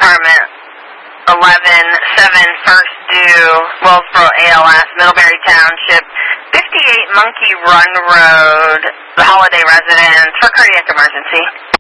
Department, 11-7 First Due, Wellsboro ALS, Middlebury Township, 58 Monkey Run Road, the Holiday Residence, for cardiac emergency.